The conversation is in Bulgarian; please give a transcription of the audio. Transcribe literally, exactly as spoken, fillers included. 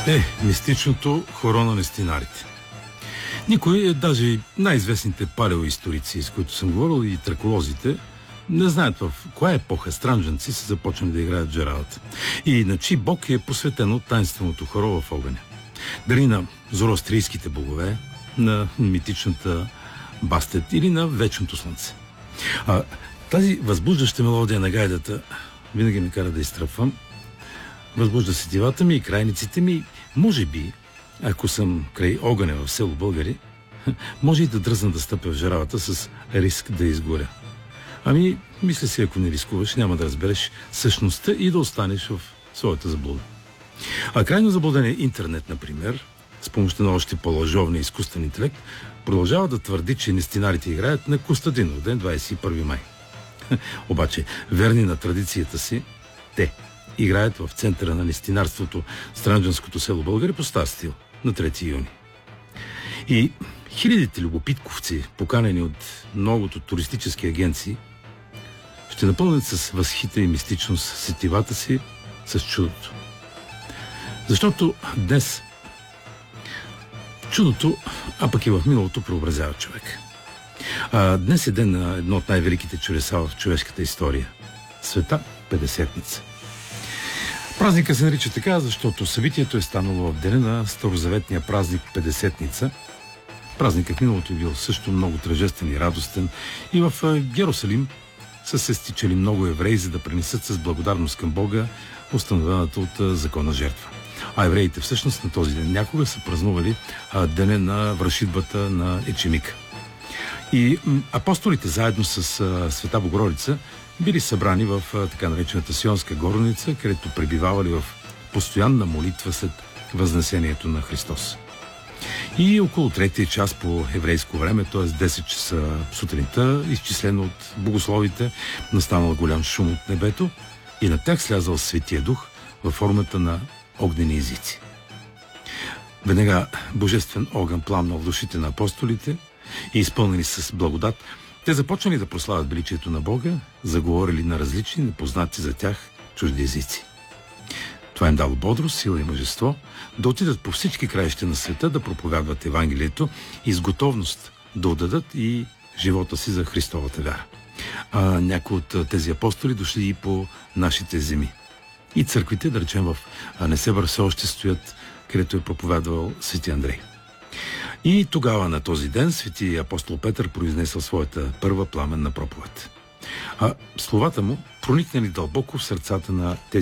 Е, мистичното хоро на нестинарите. Никой, даже най-известните палеоисторици, с които съм говорил, и траколозите, не знаят в коя епоха странджанци са започнали да играят джаралата. И на чий бог е посветено таинственото хоро в огъня. Дали на зороастрийските богове, на митичната Бастет или на вечното слънце. А тази възбуждаща мелодия на гайдата винаги ме кара да изтръпвам. Възбужда сетивата ми и крайниците ми. Може би, ако съм край огъня в село Българи, може и да дръзна да стъпя в жаравата с риск да изгоря. Ами, мисля си, ако не рискуваш, няма да разбереш същността и да останеш в своята заблуда. А крайно заблуден интернет, например, с помощта на още по-лъжовния изкуствен интелект, продължава да твърди, че нестинарите играят на Костадинов ден, двадесет и първи май. Обаче, верни на традицията си, те играят в центъра на нестинарството, странджанското село Българи, по стар стил, на трети юни. И хилядите любопитковци, поканени от многото туристически агенции, ще напълнят с възхита и мистичност сетивата си с чудото. Защото днес чудото, а пък и в миналото, преобразява човек. А, днес е ден на едно от най-великите чудеса в човешката история – Света Петдесетница. Празника се нарича така, защото събитието е станало в деня на старозаветния празник Петдесетница. Празникът в миналото е бил също много тържествен и радостен и в Йерусалим са се стичали много евреи, за да пренесат с благодарност към Бога установената от закона жертва. А евреите всъщност на този ден някога са празнували деня на връшитбата на Ечемика. И апостолите заедно с Света Богородица били събрани в така наречената Сионска горница, където пребивавали в постоянна молитва след възнесението на Христос. И около третия час по еврейско време, т.е. десет часа сутринта, изчислено от богословите, настанал голям шум от небето и на тях слязал Светия Дух във формата на огнени езици. Веднага божествен огън пламнал в душите на апостолите и изпълнени с благодат, те започнали да прославят величието на Бога, заговорили на различни, непознати за тях чужди езици. Това им дало бодрост, сила и мъжество да отидат по всички краища на света да проповядват Евангелието и с готовност да отдадат и живота си за Христовата вяра. А някои от тези апостоли дошли и по нашите земи. И църквите, да речем в Несебър, все още стоят, където е проповядвал свети Андрей. И тогава на този ден свети апостол Петър произнесъл своята първа пламенна проповед. А словата му проникнали дълбоко в сърцата на тези